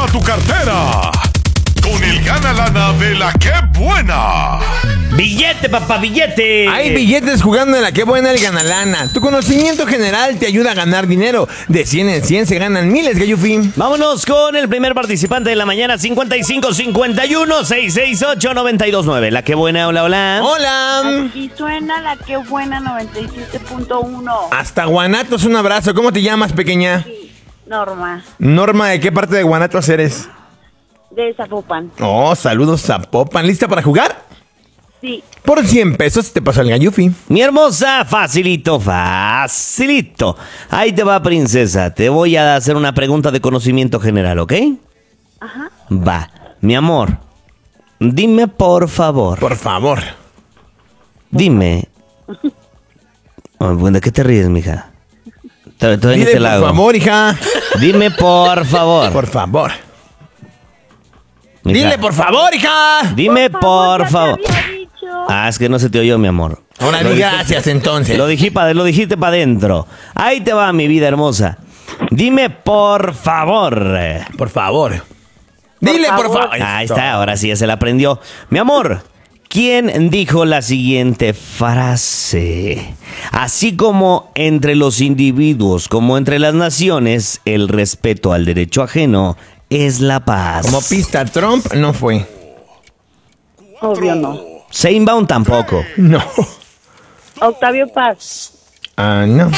tu cartera con el gana lana de la que buena. ¡Billete, papá, billete! Hay billetes jugando en la que buena el ganalana. Tu conocimiento general te ayuda a ganar dinero. De 100 en 100 se ganan miles, Gallufín. Vámonos con el primer participante de la mañana, 5551-668-929. La que buena, hola, hola. Hola. Aquí suena la que buena 97.1. Hasta Guanatos, un abrazo. ¿Cómo te llamas, pequeña? Sí, Norma, Norma, ¿de qué parte de Guanatos eres? de Zapopan. Oh, saludos, Zapopan. ¿Lista para jugar? Sí, Por 100 pesos te pasó el Gallufi. Mi hermosa, facilito, facilito. Ahí te va, princesa. Te voy a hacer una pregunta de conocimiento general, ¿ok? ajá. Va. Mi amor, dime por favor. Por favor. Dime. Oh, bueno, ¿de qué te ríes, mija? Todavía ni Dile te la por hago. favor, hija. Dime por favor. Por favor. Mija, Dile por favor, hija. Dime por ya favor. te había dicho. Ah, es que no se te oyó, mi amor. Ahora di gracias, entonces. Lo dijiste para adentro. Ahí te va, mi vida hermosa. Dime por favor. Por favor. Dile por favor. Ahí está, ahora sí ya se la aprendió. Mi amor, ¿quién dijo la siguiente frase? Así como entre los individuos, como entre las naciones, el respeto al derecho ajeno es la paz. Como pista, Trump no fue. Obvio no. Sheinbaum tampoco. No. Octavio Paz. Ah, no.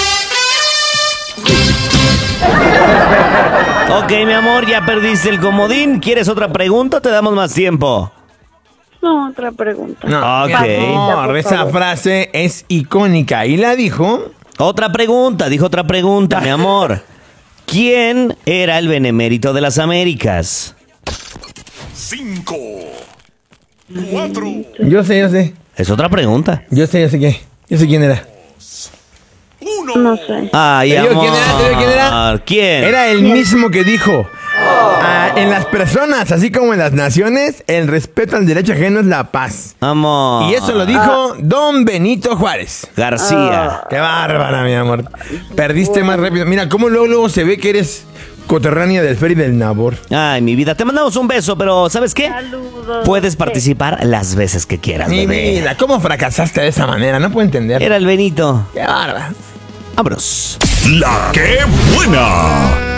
Ok, mi amor, ya perdiste el comodín. ¿Quieres otra pregunta? Te damos más tiempo. No, otra pregunta. No. Ok. Amor, esa frase es icónica. Y la dijo. Otra pregunta, dijo otra pregunta, mi amor. ¿Quién era el benemérito de las Américas? 5, 4, Yo sé. Es otra pregunta. Yo sé quién era. 1. No sé. Ay, ¿Te digo amor. quién era? ¿Quién? Era el mismo que dijo. En las personas, así como en las naciones, el respeto al derecho ajeno es la paz. Amor. Y eso lo dijo Don Benito Juárez. García. Qué bárbara, mi amor. Perdiste más rápido. Mira, cómo luego se ve que eres coterránea del Ferry del Nabor. Ay, mi vida, te mandamos un beso, pero ¿sabes qué? Saludos. Puedes participar las veces que quieras, Mi bebé. vida, ¿cómo fracasaste de esa manera? No puedo entender. Era el Benito. Qué bárbara. Vámonos. La que buena.